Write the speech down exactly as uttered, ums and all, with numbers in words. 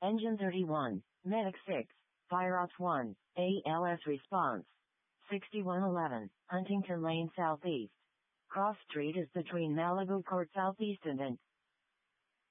Engine thirty-one, Medic six, FireOps one, A L S response. sixty-one eleven, Huntington Lane Southeast. Cross Street is between Malibu Court Southeast and N.